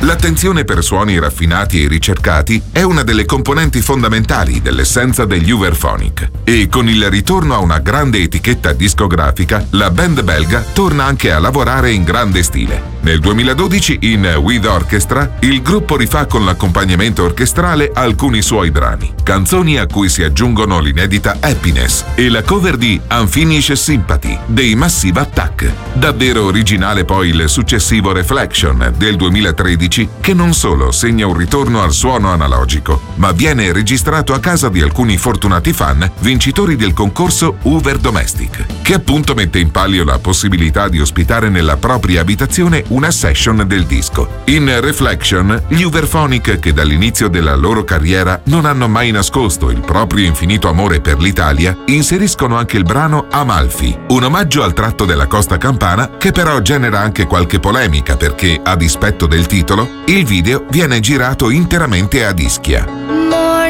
L'attenzione per suoni raffinati e ricercati è una delle componenti fondamentali dell'essenza degli Uverphonic. E con il ritorno a una grande etichetta discografica, la band belga torna anche a lavorare in grande stile. Nel 2012, in With Orchestra, il gruppo rifà con l'accompagnamento orchestrale alcuni suoi brani, canzoni a cui si aggiungono l'inedita Happiness e la cover di Unfinished Sympathy dei Massive Attack. Davvero originale poi il successivo Reflection del 2013, che non solo segna un ritorno al suono analogico, ma viene registrato a casa di alcuni fortunati fan vincitori del concorso Uver Domestic, che appunto mette in palio la possibilità di ospitare nella propria abitazione una session del disco. In Reflection, gli Uverphonic, che dall'inizio della loro carriera non hanno mai nascosto il proprio infinito amore per l'Italia, inseriscono anche il brano Amalfi, un omaggio al tratto della costa campana che però genera anche qualche polemica perché, a dispetto del titolo, il video viene girato interamente ad Ischia.